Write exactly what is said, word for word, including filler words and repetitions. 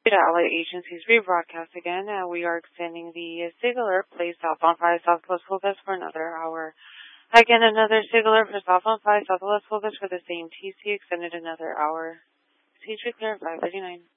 To Allied Agencies rebroadcast again. Uh, we are extending the uh, signal alert placed Southbound five Southwest Focus for another hour. Again, another signal alert for Southbound five Southwest Focus for the same T C extended another hour. T C clear five thirty-nine.